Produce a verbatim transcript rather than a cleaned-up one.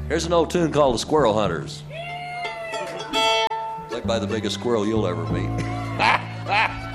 Here's an old tune called The Squirrel Hunters. Played by the biggest squirrel you'll ever meet.